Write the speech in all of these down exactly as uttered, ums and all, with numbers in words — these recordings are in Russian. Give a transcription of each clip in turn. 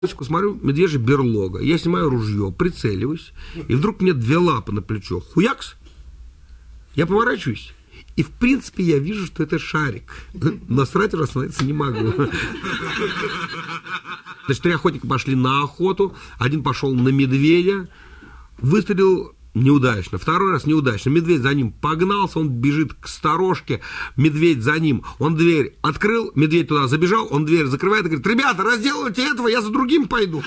Смотрю, медвежья берлога. Я снимаю ружье, прицеливаюсь, и вдруг мне две лапы на плечо. Хуякс! Я поворачиваюсь, и в принципе я вижу, что это шарик. Но срать уже остановиться не могу. Значит, три охотника пошли на охоту. Один пошел на медведя, выстрелил неудачно, второй раз неудачно. Медведь за ним погнался, он бежит к сторожке, медведь за ним. Он дверь открыл, медведь туда забежал, он дверь закрывает и говорит: ребята, разделывайте этого, я за другим пойду.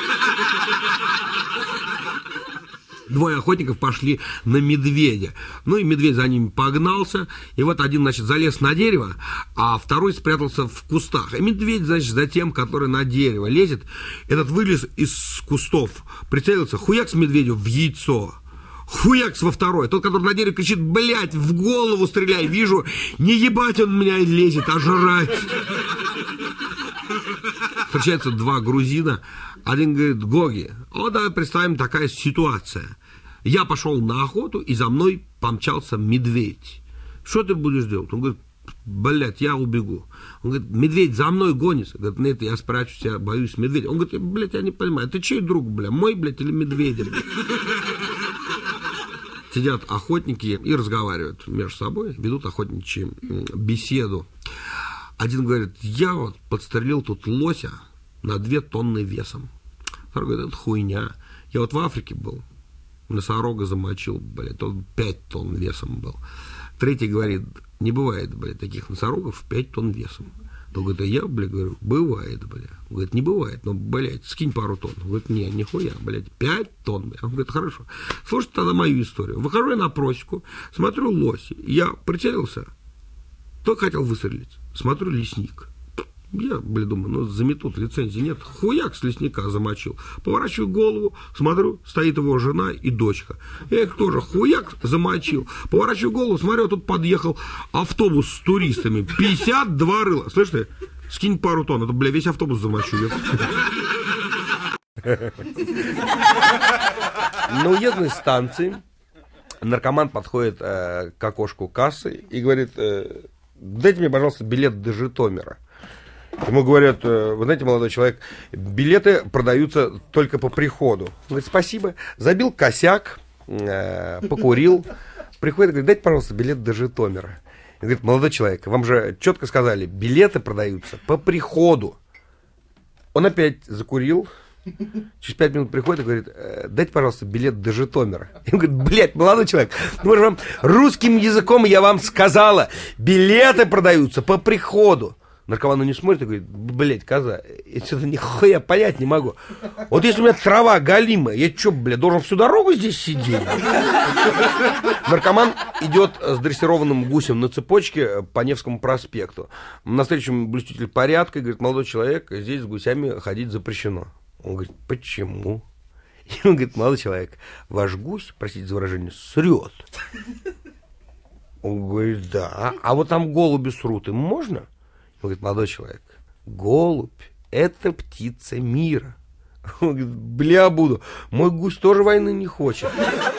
Двое охотников пошли на медведя. Ну и медведь за ними погнался. И вот один, значит, залез на дерево, а второй спрятался в кустах. И медведь, значит, за тем, который на дерево лезет, этот вылез из кустов, прицелился, хуяк с медведю в яйцо. Хуякс во второй. Тот, который на дереве, кричит: блядь, в голову стреляй. Вижу, не ебать он меня лезет, а жрать. Встречаются два грузина. Один говорит: Гоги, о, давай представим, такая ситуация. Я пошел на охоту, и за мной помчался медведь. Что ты будешь делать? Он говорит: блядь, я убегу. Он говорит: медведь за мной гонится. Говорит: нет, я спрячусь, я боюсь медведя. Он говорит: блядь, я не понимаю, ты чей друг, бля, мой, блядь, или медведя? Сидят охотники и разговаривают между собой, ведут охотничьи беседу. Один говорит: я вот подстрелил тут лося на две тонны весом. Второй говорит: это хуйня. Я вот в Африке был, носорога замочил, блядь, он пять тонн весом был. Третий говорит: не бывает, блядь, таких носорогов пять тонн весом. Он говорит: а я, блядь, говорю, бывает, блядь. Он говорит: не бывает, но, блядь, скинь пару тонн. Он говорит: не, нихуя, блядь, пять тонн. Он говорит: хорошо. Слушайте тогда мою историю. Выхожу я на просеку, смотрю лось. Я прицелился, только хотел выстрелить. Смотрю, лесник. Я, блядь, думаю, ну заметут, лицензии нет. Хуяк с лесника замочил. Поворачиваю голову, смотрю, стоит его жена и дочка. Я их тоже хуяк замочил. Поворачиваю голову, смотрю, тут подъехал автобус с туристами. пятьдесят два рыла. Слышь ты, скинь пару тонн, это, бля, весь автобус замочу. На уездной станции наркоман подходит э, к окошку кассы и говорит: э, дайте мне, пожалуйста, билет до Житомира. Ему говорят: вы знаете, молодой человек, билеты продаются только по приходу. Он говорит: спасибо. Забил косяк, э, покурил. Приходит и говорит: дайте, пожалуйста, билет до Житомира. Он говорит: молодой человек, вам же четко сказали, билеты продаются по приходу. Он опять закурил. Через пять минут приходит и говорит: дайте, пожалуйста, билет до Житомира. И он говорит: блядь, молодой человек, ну, вам русским языком я вам сказала, билеты продаются по приходу. Наркоман не смотрит и говорит: блядь, коза, я что-то нихуя понять не могу. Вот если у меня трава галимая, я что, блядь, должен всю дорогу здесь сидеть? Наркоман идет с дрессированным гусем на цепочке по Невскому проспекту. На встречу блюститель порядка и говорит: молодой человек, здесь с гусями ходить запрещено. Он говорит: почему? И он говорит: молодой человек, ваш гусь, простите за выражение, срет. Он говорит: да. А вот там голуби срут, им можно? Он говорит: молодой человек, голубь – это птица мира. Он говорит: бля, буду. Мой гусь тоже войны не хочет.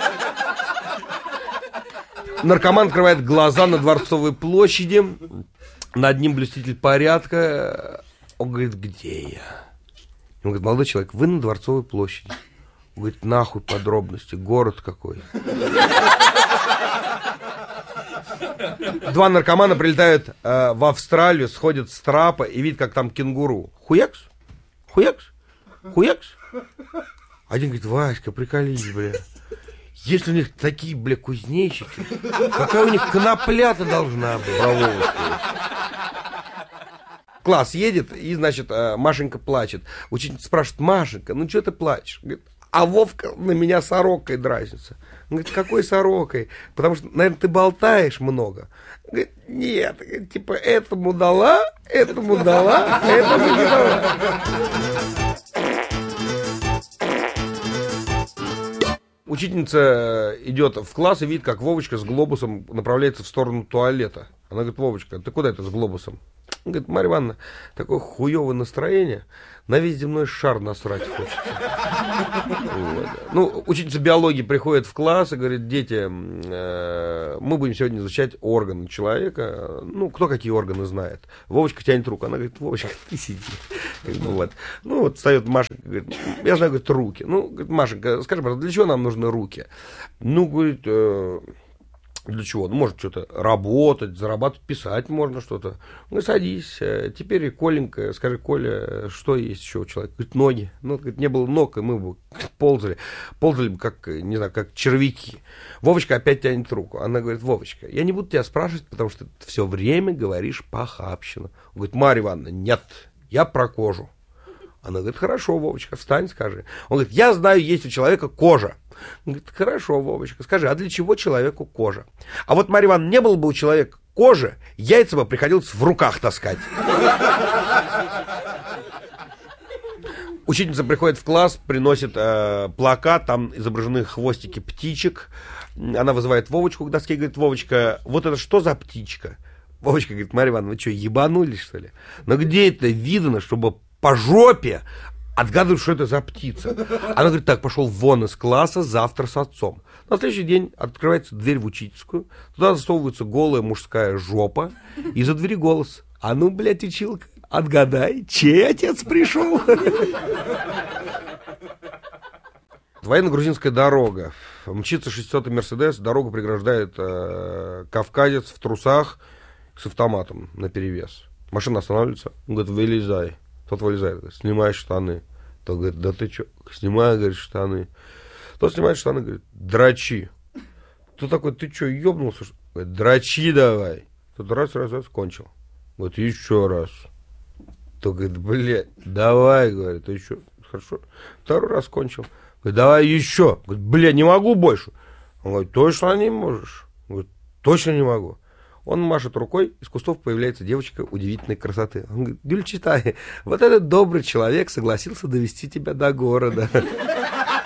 Наркоман открывает глаза на Дворцовой площади. Над ним блюститель порядка. Он говорит: где я? Он говорит: молодой человек, вы на Дворцовой площади. Он говорит: нахуй подробности, город какой. Два наркомана прилетают э, в Австралию, сходят с трапа и видят, как там кенгуру. Хуякс? Хуякс? Хуякс? Один говорит: Васька, приколись, бля. Если у них такие, бля, кузнечики, какая у них конопля-то должна быть? Класс едет, и, значит, э, Машенька плачет. Учительница спрашивает: Машенька, ну что ты плачешь? Говорит: а Вовка на меня сорокой дразнится. Он говорит: какой сорокой? Потому что, наверное, ты болтаешь много. Он говорит: нет, типа, этому дала, этому дала, этому не дала. Учительница идет в класс и видит, как Вовочка с глобусом направляется в сторону туалета. Она говорит: Вовочка, ты куда это с глобусом? Он говорит, Марья Ивановна, такое хуевое настроение, на весь земной шар насрать хочется. Вот. Ну, учительница биологии приходит в класс и говорит, дети, э, мы будем сегодня изучать органы человека. Ну, кто какие органы знает. Вовочка тянет руку. Она говорит, Вовочка, ты сиди. Ну, вот. Ну, вот встает Машенька, говорит, я знаю, говорит, руки. Ну, говорит, Машенька, скажи, пожалуйста, для чего нам нужны руки? Ну, говорит, э, для чего? Ну, может, что-то работать, зарабатывать, писать можно что-то. Ну, садись. Теперь, Коленька, скажи, Коля, что есть еще у человека? Говорит, ноги. Ну, говорит, не было ног, и мы бы ползали. Ползали бы, как, не знаю, как червяки. Вовочка опять тянет руку. Она говорит, Вовочка, я не буду тебя спрашивать, потому что ты все время говоришь похабщину. Он говорит, Марья Ивановна, нет, я про кожу. Она говорит, хорошо, Вовочка, встань, скажи. Он говорит, я знаю, есть у человека кожа. Он говорит, хорошо, Вовочка, скажи, а для чего человеку кожа? А вот, Марья Ивановна, не было бы у человека кожи, яйца бы приходилось в руках таскать. Учительница приходит в класс, приносит э, плакат, там изображены хвостики птичек. Она вызывает Вовочку к доске и говорит, Вовочка, вот это что за птичка? Вовочка говорит, Марья Ивановна, вы что, ебанулись, что ли? Но где это видно, чтобы по жопе отгадывают, что это за птица? Она говорит, так, пошел вон из класса, завтра с отцом. На следующий день открывается дверь в учительскую, туда засовывается голая мужская жопа, и за двери голос. А ну, блядь, училка, отгадай, чей отец пришел? Военно-грузинская дорога. Мчится шестисотый Мерседес, дорогу преграждает э, кавказец в трусах с автоматом наперевес. Машина останавливается, он говорит, вылезай. Тот вылезает, говорит, снимай штаны. Тот говорит, да ты что, снимай, говорит, штаны. Тот снимает штаны, говорит, дрочи. Тот такой, ты что, ебнулся? Говорит, дрочи давай. Тот раз, раз, раз, кончил. Говорит, еще раз. Тот говорит, блядь, давай, говорит, еще. Хорошо. Второй раз кончил. Говорит, давай еще. Говорит, блядь, не могу больше. Он говорит, точно не можешь? Говорит, точно не могу. Он машет рукой, из кустов появляется девочка удивительной красоты. Он говорит, Гюльчатай, вот этот добрый человек согласился довести тебя до города.